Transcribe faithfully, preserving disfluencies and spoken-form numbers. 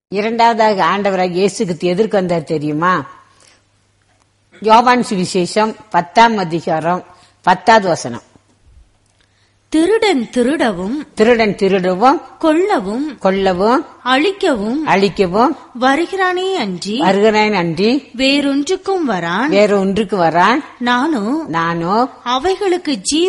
இரண்டாவதாக ஆண்டவராக இயேசு கிறிஸ்து எதற்கு வந்தார் தெரியுமா? யோவான் சுவிசேஷம் பத்தாம் அதிகாரம் பத்தாவது வசனம். திருடன் திருடவும் திருடன் திருடவும் கொல்லவும் கொல்லவும் அழிக்கவும் அழிக்கவும் வருகிறானே அன்றி வருகிறான் அன்றி வேறொன்றுக்கும் வரான். வேற ஒன்றுக்கு வரான். நானோ நானோ அவைகளுக்கு ஜீவ